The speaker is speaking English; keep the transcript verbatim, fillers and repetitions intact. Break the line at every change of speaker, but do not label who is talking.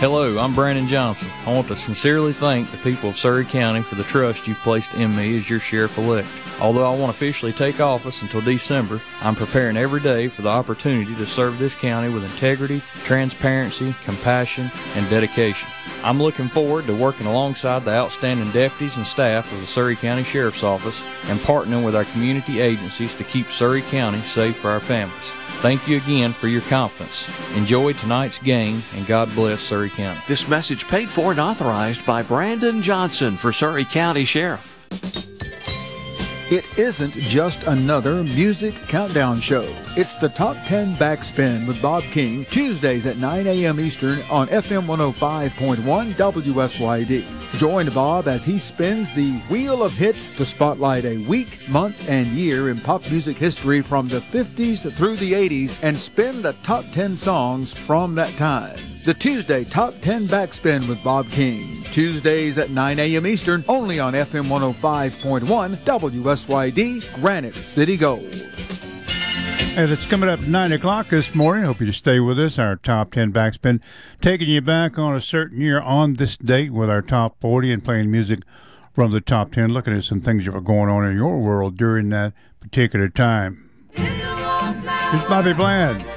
Hello, I'm Brandon Johnson. I want to sincerely thank the people of Surry County for the trust you've placed in me as your sheriff-elect. Although I won't officially take office until December, I'm preparing every day for the opportunity to serve this county with integrity, transparency, compassion, and dedication. I'm looking forward to working alongside the outstanding deputies and staff of the Surry County Sheriff's Office and partnering with our community agencies to keep Surry County safe for our families. Thank you again for your confidence. Enjoy tonight's game, and God bless Surry County.
This message paid for and authorized by Brandon Johnson for Surry County Sheriff.
It isn't just another music countdown show. It's the Top ten Backspin with Bob King, Tuesdays at nine a.m. Eastern on F M one oh five point one W S Y D. Join Bob as he spins the Wheel of Hits to spotlight a week, month, and year in pop music history from the fifties through the eighties and spin the top ten songs from that time. The Tuesday Top ten Backspin with Bob King. Tuesdays at nine a.m. Eastern, only on F M one oh five point one W S Y D, Granite City Gold.
Hey, that's coming up at nine o'clock this morning. Hope you stay with us. Our Top ten Backspin, taking you back on a certain year on this date with our Top forty and playing music from the Top ten, looking at some things that were going on in your world during that particular time. Here's Bobby Bland.